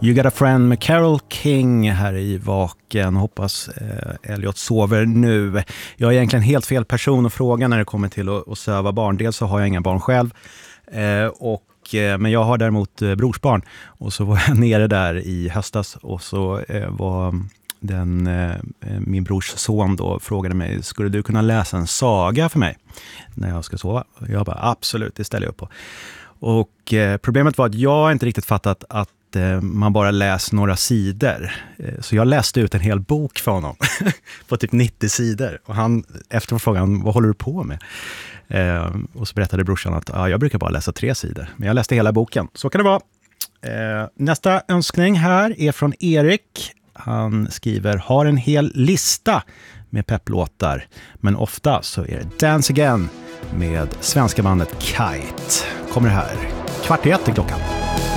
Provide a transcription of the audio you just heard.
You Got a Friend med Carole King här i Vaken. Hoppas Elliot sover nu. Jag är egentligen helt fel person att fråga när det kommer till att söva barn. Dels så har jag inga barn själv. Men jag har däremot brorsbarn. Och så var jag nere där i höstas och så var min brors son då frågade mig, skulle du kunna läsa en saga för mig när jag ska sova? Jag bara, absolut, det ställer jag upp på. Och problemet var att jag inte riktigt fattat att man bara läser några sidor. Så jag läste ut en hel bok för honom på typ 90 sidor. Och han efter frågan, vad håller du på med? Och så berättade brorsan att jag brukar bara läsa 3 sidor. Men jag läste hela boken. Så kan det vara. Nästa önskning här är från Erik. Han skriver, har en hel lista med pepplåtar. Men ofta så är det Dance Again med svenska bandet Kite. Kommer det här 13:15 klockan.